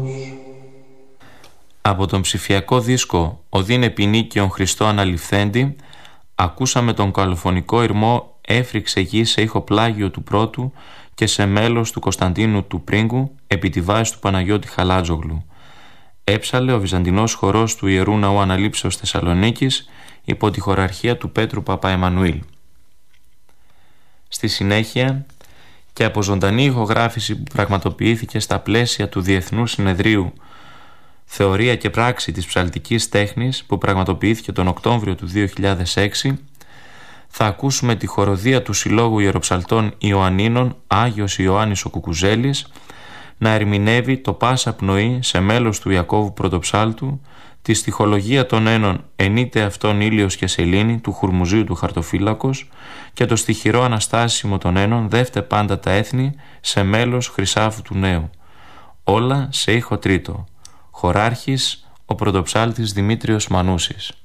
Από τον ψηφιακό δίσκο «Οδύνε ποινίκιον Χριστό αναληφθέντη» ακούσαμε τον καλοφωνικό ηρμό «Έφρυξε γη» σε ήχο πλάγιο του πρώτου και σε μέλος του Κωνσταντίνου του Πρίγκου επί τη βάση του Παναγιώτη Χαλάτζογλου. Έψαλε ο βυζαντινός χορός του Ιερού Ναού Αναλήψεως Θεσσαλονίκης υπό τη χοραρχία του Πέτρου Παπαεμμανουήλ. Στη συνέχεια, και από ζωντανή ηχογράφηση που πραγματοποιήθηκε στα πλαίσια του Διεθνούς Συνεδρίου Θεωρία και Πράξη της Ψαλτικής Τέχνης που πραγματοποιήθηκε τον Οκτώβριο του 2006, θα ακούσουμε τη χοροδία του Συλλόγου Ιεροψαλτών Ιωαννίνων Άγιος Ιωάννης ο Κουκουζέλης να ερμηνεύει το «Πάσα πνοή» σε μέλος του Ιακώβου Πρωτοψάλτου, τη στιχολογία των ένων «Ενείται αυτόν ήλιος και σελήνη» του Χουρμουζίου του Χαρτοφύλακος και το στιχηρό αναστάσιμο των ένων «Δεύτε πάντα τα έθνη» σε μέλος Χρυσάφου του Νέου. Όλα σε ήχο τρίτο. Χοράρχης ο πρωτοψάλτης Δημήτριος Μανούσης.